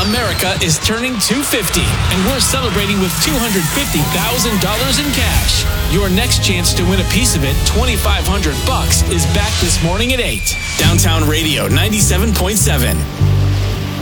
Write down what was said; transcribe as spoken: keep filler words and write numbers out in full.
America is turning two hundred fifty, and we're celebrating with two hundred fifty thousand dollars in cash. Your next chance to win a piece of it, twenty-five hundred bucks, is back this morning at eight. Downtown Radio ninety-seven point seven.